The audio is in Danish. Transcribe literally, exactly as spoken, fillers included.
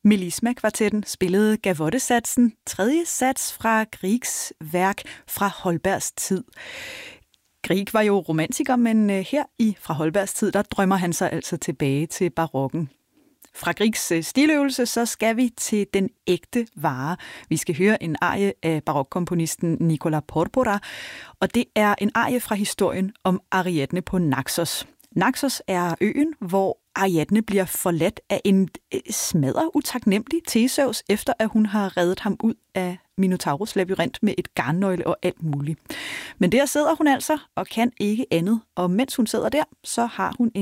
Melisma-kvartetten spillede Gavottesatsen, tredje sats fra Griegs værk Fra Holbergs tid. Grieg var jo romantiker, men her i Fra Holbergs tid, der drømmer han sig altså tilbage til barokken. Fra Griegs stiløvelse, så skal vi til den ægte vare. Vi skal høre en arie af barokkomponisten Nicola Porpora, og det er en arie fra historien om Ariadne på Naxos. Naxos er øen, hvor Ariadne bliver forladt af en smadret utaknemmelig Theseus, efter at hun har reddet ham ud af Minotaurus labyrint med et garnnøgle og alt muligt. Men der sidder hun altså og kan ikke andet, og mens hun sidder der, så har hun en